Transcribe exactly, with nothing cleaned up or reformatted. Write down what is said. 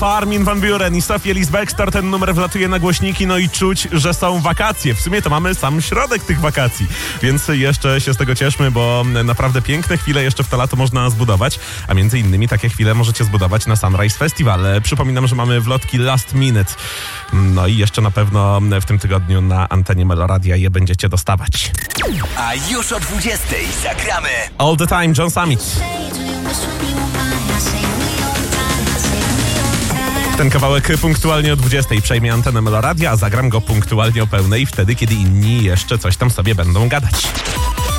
Armin van Buuren i Sophie Ellis Bextor. Ten numer wlatuje na głośniki, no i czuć, że są wakacje. W sumie to mamy sam środek tych wakacji, więc jeszcze się z tego cieszmy, bo naprawdę piękne chwile jeszcze w to lato można zbudować, a między innymi takie chwile możecie zbudować na Sunrise Festival. Przypominam, że mamy wlotki last minute, no i jeszcze na pewno w tym tygodniu na antenie Meloradia je będziecie dostawać. A już o dwudziestej zagramy All the Time, John Summit. Ten kawałek punktualnie o dwudziestej przejmie antenę Meloradia, a zagram go punktualnie o pełnej, wtedy kiedy inni jeszcze coś tam sobie będą gadać.